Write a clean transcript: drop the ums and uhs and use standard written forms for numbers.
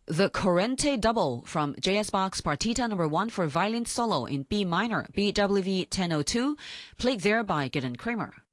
The Corrente Double from JS Bach's Partita No. 1 for violin solo in B minor, BWV 1002, played there by Gideon Kramer.